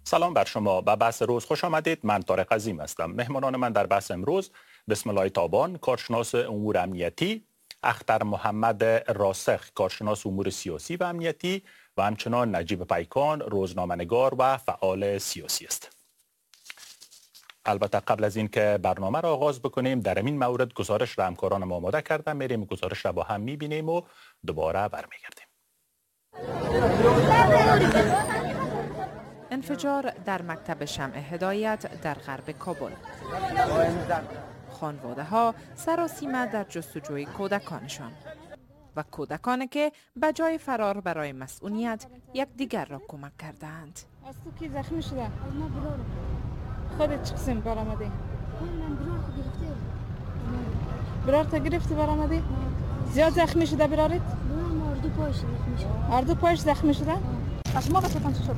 سلام بر شما. به بحث روز خوش آمدید. من طارق عظیم هستم. مهمانان من در بحث امروز بسم الله تابان، کارشناس امور امنیتی، اختر محمد راسخ، کارشناس امور سیاسی و امنیتی و همچنان نجیب پیکان، روزنامه‌نگار و فعال سیاسی است. البته قبل از این که برنامه را آغاز بکنیم در این مورد گزارش را همکاران ما آماده کردن، میریم گزارش را با هم میبینیم و دوباره برمیگردیم. انفجار در مکتب شمع هدایت در غرب کابل. خانواده ها سراسیمه در جستجوی کودکانشان و کودکانی که به جای فرار برای مسئولیت یک دیگر را کمک کردند. از تو کی زخمی شده؟ خودت چه قسم برآمدی؟ برار تا گرفتی برآمدی؟ زیاد زخمی شده برارت؟ اردو پایش زخمی شده. اردو پایش زخمی شده؟ شما بچه‌تان چی شد؟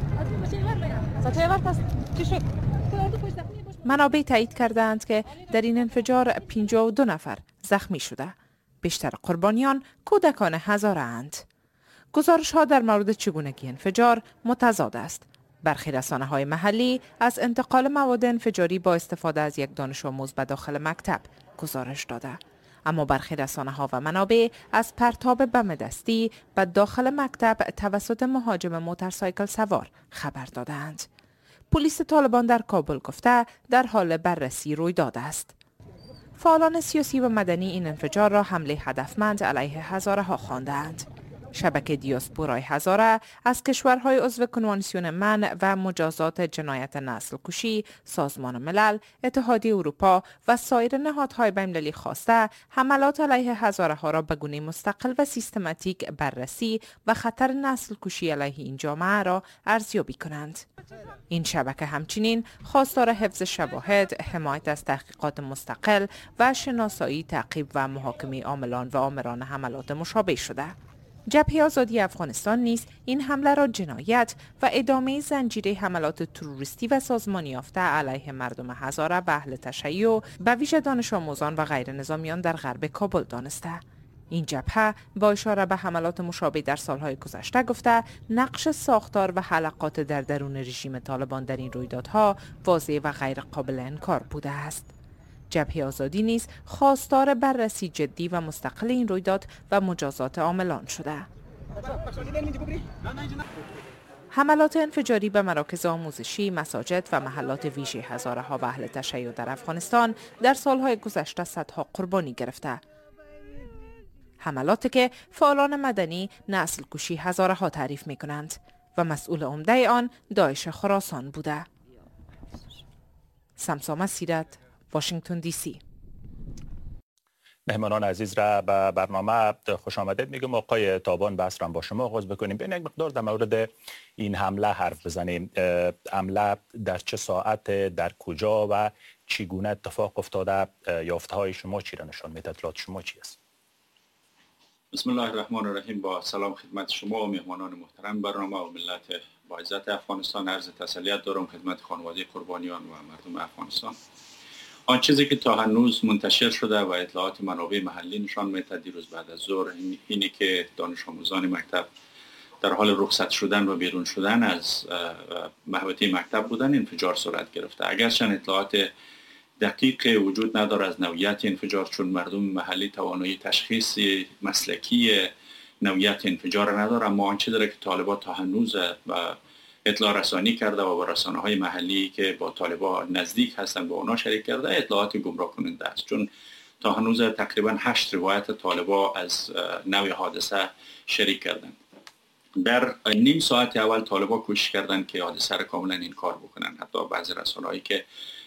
چی شد؟ منابع تایید کردند که در این انفجار 52 نفر زخمی شده. بیشتر قربانیان کودکان هزاره اند. گزارش ها در مورد چگونگی انفجار متضاد است. برخی رسانه‌های محلی از انتقال مواد انفجاری با استفاده از یک دانش آموز به داخل مکتب گزارش داده. اما برخی رسانه‌ها و منابع از پرتاب بم دستی به داخل مکتب توسط مهاجم موتورسایکل سوار خبر دادند. پلیس طالبان در کابل گفته در حال بررسی رویداد است. فعالان سیاسی و مدنی این انفجار را حمله هدفمند علیه هزاره ها خواندند. شبکه دیاسپورای هزاره از کشورهای عضو کنوانسیون منع و مجازات جنایت نسل کشی، سازمان ملل، اتحادیه اروپا و سایر نهادهای بین‌المللی خواسته حملات علیه هزاره ها را به گونه مستقل و سیستماتیک بررسی و خطر نسل کشی علیه این جامعه را ارزیابی کنند. این شبکه همچنین خواستار حفظ شواهد، حمایت از تحقیقات مستقل و شناسایی، تعقیب و محاکمه عاملان و آمران حملات مشابه شده. جبهه آزادی افغانستان نیز این حمله را جنایت و ادامه زنجیره حملات تروریستی و سازمانی یافته علیه مردم هزاره و اهل تشیع به ویژه دانش آموزان و غیر نظامیان در غرب کابل دانسته. این جبهه با اشاره به حملات مشابه در سالهای گذشته گفته نقش ساختار و حلقات در درون رژیم طالبان در این رویدادها واضح و غیر قابل انکار بوده است. جبهه آزادی نیز خواستار بررسی جدی و مستقل این رویداد و مجازات عاملان شده. حملات انفجاری به مراکز آموزشی، مساجد و محلات ویژه هزاره ها و اهل تشیع در افغانستان در سالهای گذشته صدها قربانی گرفته. حملاتی که فعالان مدنی نسل کشی هزاره ها تعریف می کنند و مسئول عمده آن داعش خراسان بوده. سمسامه سیرت، واشنگتن دی سی. مهمانان عزیز را به برنامه خوش آمدید میگم. آقای تابان بحث را با شما آغاز بکنیم. بین یک مقدار در مورد این حمله حرف بزنیم. حمله در چه ساعت، در کجا و چگونه اتفاق افتاده؟ یافته های شما چی را نشان میده؟ اطلاعات شما چی است؟ بسم الله الرحمن الرحیم. با سلام خدمت شما و مهمانان محترم برنامه و ملت با عزت افغانستان. عرض تسلیت دارم خدمت خانواده قربانیان و مردم افغانستان. آن چیزی که تا هنوز منتشر شده و اطلاعات منابع محلی نشان می‌دهد دیروز بعد از ظهر اینی که دانش آموزان مکتب در حال رخصت شدن و بیرون شدن از محوطه مکتب بودن انفجار صورت گرفته. اگرچه اطلاعات دقیق وجود نداره از نوعیت انفجار، چون مردم محلی توانایی تشخیص مسلکی نوعیت انفجار نداره، اما آنچه داره که طالبان تا هنوز اطلاع رسانی کرده و با رسانه‌های محلی که با طالبان نزدیک هستند با اونا شریک کرده اطلاعات گمراه کننده است، چون تا هنوز تقریبا 8 روایت طالبان از نوع حادثه شریک کردند. در نیم ساعت اول طالبان کوشش کردند که حادثه را کاملا انکار بکنن. حتی بعضی رسانه‌هایی که